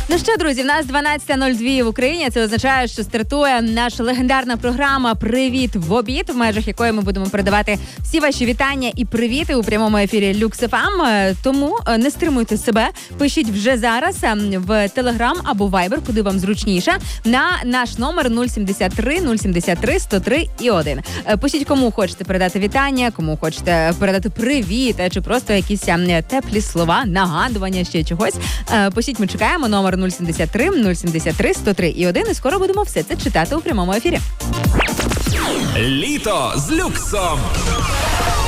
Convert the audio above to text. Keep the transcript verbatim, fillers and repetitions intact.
Ну що, друзі, в нас дванадцята нуль два в Україні. Це означає, що стартує наша легендарна програма «Привіт в обід», в межах якої ми будемо передавати всі ваші вітання і привіти у прямому ефірі Люкс еф ем. Тому не стримуйте себе, пишіть вже зараз в Телеграм або Вайбер, куди вам зручніше, на наш номер нуль сімдесят три нуль сімдесят три сто три і один. Пишіть, кому хочете передати вітання, кому хочете передати привіт, чи просто якісь теплі слова, нагадування, ще чогось. Пишіть, ми чекаємо, номер нуль сімдесят три нуль сімдесят три сто три і один, і скоро будемо все це читати у прямому ефірі. Літо з люксом.